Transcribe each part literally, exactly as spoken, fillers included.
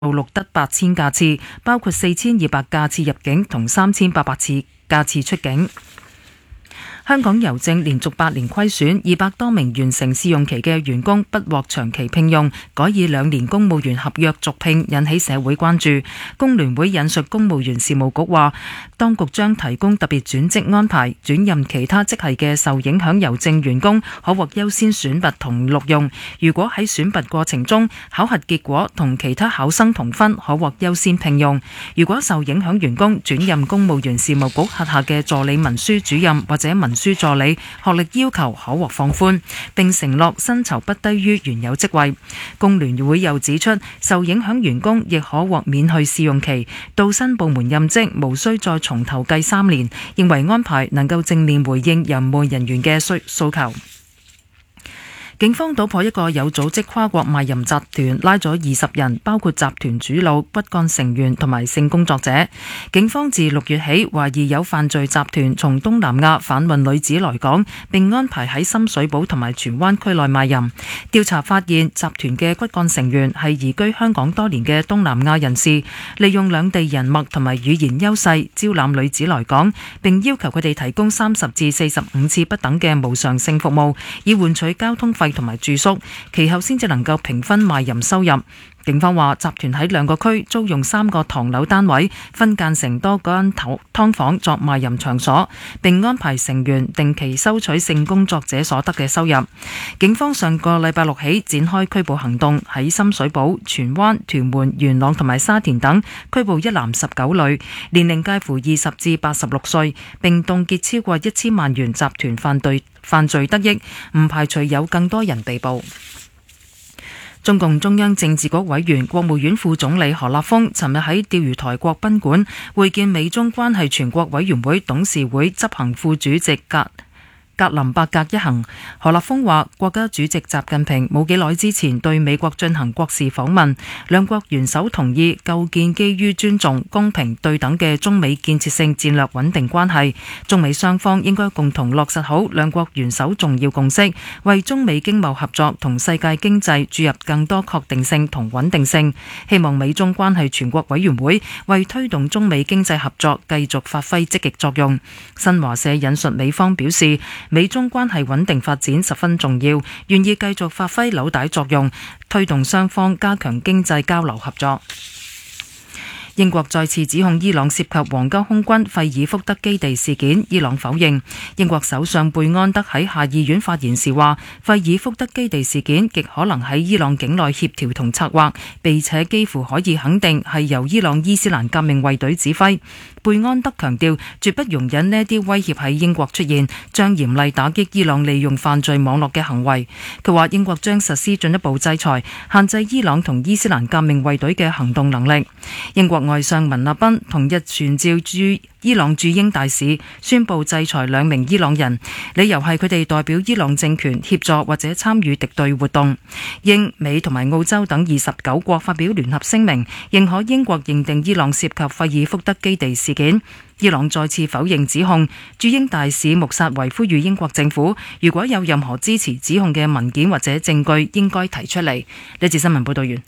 錄得八千架次，包括四千二百架次入境同三千八百次架次出境。香港郵政連續八年虧損，二百多名完成試用期嘅員工不獲長期聘用，改以兩年公務員合約續聘，引起社會關注。工聯會引述公務員事務局話，當局將提供特別轉職安排，轉任其他職系嘅受影響郵政員工可獲優先選拔同錄用。如果喺選拔過程中考核結果同其他考生同分，可獲優先聘用。如果受影響員工轉任公務員事務局轄下嘅助理文書主任或者文書助理，學歷要求可獲放寬，並承諾薪酬不低於原有職位。工聯會又指出，受影響員工亦可獲免去試用期，到新部門任職無需再從頭計三年，認為安排能夠正面回應郵務人員嘅訴求。警方搗破一個有組織跨國賣淫集團，拉咗二十人，包括集團主腦、骨幹成員同埋性工作者。警方自六月起懷疑有犯罪集團從東南亞販運女子來港，並安排喺深水埗同埋荃灣區內賣淫。調查發現，集團嘅骨幹成員係移居香港多年嘅東南亞人士，利用兩地人脈同埋語言優勢招攬女子來港，並要求佢哋提供三十至四十五次不等嘅無償性服務，以換取交通費同埋住宿，其後先至能夠平分賣淫收入。警方話，集團喺兩個區租用三個唐樓單位，分間成多間劏房作賣淫場所，並安排成員定期收取性工作者所得嘅收入。警方上個禮拜六起展開拘捕行動，喺深水埗、荃灣、屯門、元朗同埋沙田等拘捕一男十九女，年齡介乎二十至八十六歲，並凍結超過一千萬元集團犯罪犯罪得益，唔排除有更多人被捕。中共中央政治局委員、國務院副總理何立峰尋日喺釣魚台國賓館會見美中關係全國委員會董事會執行副主席格格林伯格一行。何立峰話，國家主席習近平冇幾耐之前對美國進行國事訪問，兩國元首同意構建基於尊重、公平、對等嘅中美建設性戰略穩定關係。中美雙方應該共同落實好兩國元首重要共識，為中美經貿合作同世界經濟注入更多確定性同穩定性。希望美中關係全國委員會為推動中美經濟合作繼續發揮積極作用。新華社引述美方表示，美中關係穩定發展十分重要，願意繼續發揮紐帶作用，推動雙方加強經濟交流合作。英國再次指控伊朗涉及皇家空軍費爾福德基地事件，伊朗否認。英國首相貝安德喺下議院發言時話，費爾福德基地事件極可能喺伊朗境內協調同策劃，並且幾乎可以肯定係由伊朗伊斯蘭革命衛隊指揮。貝安德強調，絕不容忍呢啲威脅喺英國出現，將嚴厲打擊伊朗利用犯罪網絡嘅行為。佢話英國將實施進一步制裁，限制伊朗同伊斯蘭革命衛隊嘅行動能力。英國外相文納賓同日傳召駐伊朗駐英大使，宣布制裁兩名伊朗人，理由係佢哋代表伊朗政權協助或者參與敵對活動。英、美同埋澳洲等二十九國發表聯合聲明，認可英國認定伊朗涉及費爾福德基地事件。伊朗再次否認指控，駐英大使穆薩維呼籲英國政府，如果有任何支持指控嘅文件或者證據，應該提出嚟。呢節新聞報道完。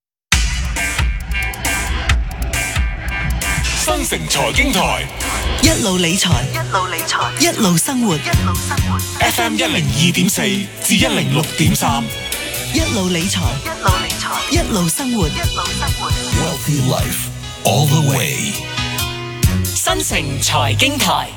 新城財經台， 一路理財，一路理財，一路生活，一路生活。 F M 一零二點四至一零六點三， 一路理財，一路理財，一路生活，一路生活。 Wealthy Life all the way。 新城財經台，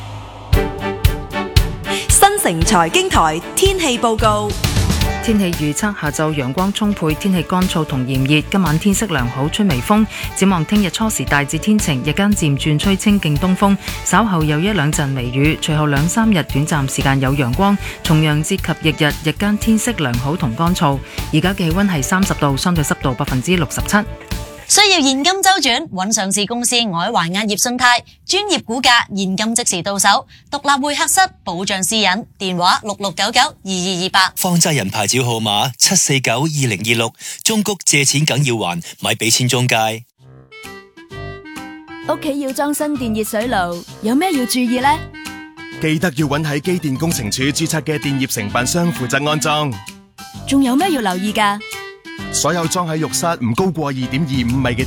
新城財經台天氣報告。 天氣預測，下晝陽光充沛，天氣乾燥同炎熱，今晚天色良好，吹微風。展望聽日初時大致天晴，日間漸轉吹清勁東風，稍後有一兩陣微雨，隨後兩三日短暫時間有陽光，重陽節及翌日日間天色良好同乾燥。而家嘅氣溫係三十度，相對濕度百分之六十七。 需要現金周轉，揾上市公司海環亞業信貸，專業估價，現金即時到手，獨立會客室，保障私隱，電話六六九九二二二八。 放債人牌照號碼七四九二零二六，中谷借錢梗要還，咪俾錢中介。 屋企要裝新電熱水爐，有咩要注意呢？ 記得要揾喺機電工程署註冊嘅電業承辦商負責安裝。 仲有咩要留意㗎？ 所有裝喺浴室唔高過二點二五米嘅